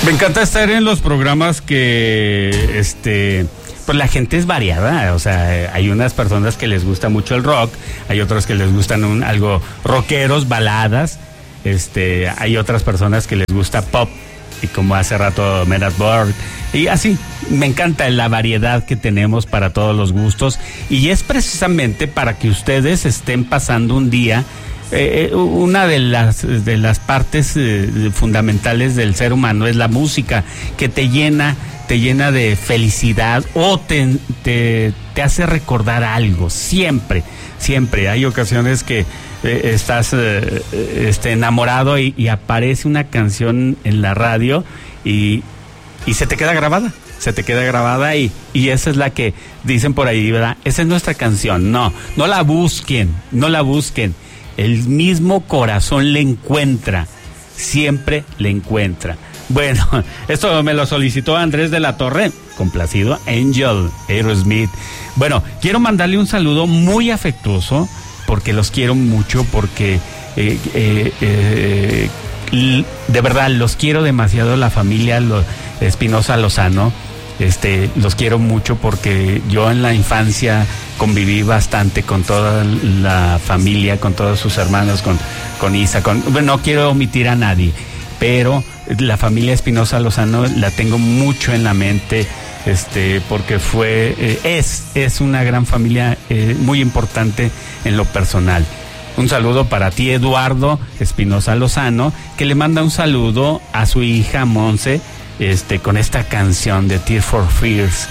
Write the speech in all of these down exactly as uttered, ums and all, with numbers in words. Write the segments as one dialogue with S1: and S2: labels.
S1: Me encanta estar en los programas que, este, pues la gente es variada, o sea, hay unas personas que les gusta mucho el rock, hay otras que les gustan un, algo rockeros, baladas, este, hay otras personas que les gusta pop, y como hace rato Men at Work, y así, me encanta la variedad que tenemos para todos los gustos, y es precisamente para que ustedes estén pasando un día. Eh, una de las de las partes eh, fundamentales del ser humano es la música, que te llena, te llena de felicidad o te, te, te hace recordar algo, siempre, siempre. Hay ocasiones que eh, estás eh, este, enamorado y, y aparece una canción en la radio y, y se te queda grabada. Se te queda grabada y, y esa es la que dicen por ahí, ¿verdad? Esa es nuestra canción. No, no la busquen, no la busquen. El mismo corazón le encuentra, siempre le encuentra. Bueno, esto me lo solicitó Andrés de la Torre, complacido, Angel, Aerosmith. Bueno, quiero mandarle un saludo muy afectuoso, porque los quiero mucho, porque eh, eh, eh, de verdad los quiero demasiado, la familia lo, Espinosa Lozano. Este, los quiero mucho porque yo en la infancia conviví bastante con toda la familia, con todos sus hermanos, con, con Isa, con, bueno, no quiero omitir a nadie, pero la familia Espinosa Lozano la tengo mucho en la mente, este, porque fue, eh, es, es una gran familia, eh, muy importante en lo personal. Un saludo para ti, Eduardo Espinosa Lozano, que le manda un saludo a su hija Monse, Este, con esta canción de Tears for Fears.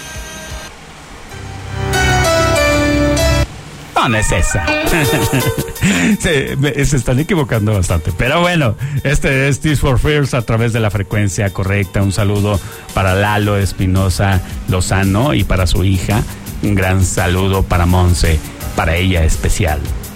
S1: No, no es esa. se, se están equivocando bastante. Pero bueno, este es Tears for Fears a través de la frecuencia correcta. Un saludo para Lalo Espinosa Lozano y para su hija. Un gran saludo para Monse, para ella especial.